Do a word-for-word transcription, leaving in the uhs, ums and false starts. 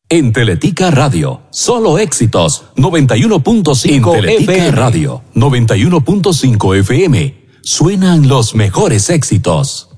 En Teletica Radio, solo éxitos, noventa y uno punto cinco F M. Radio, noventa y uno punto cinco F M. Suenan los mejores éxitos.